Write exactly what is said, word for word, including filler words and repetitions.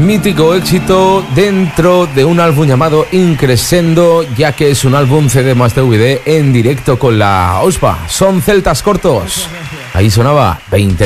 mítico éxito dentro de un álbum llamado Increscendo, ya que es un álbum C D más D V D en directo con la O S P A. Son Celtas Cortos. Ahí sonaba veinte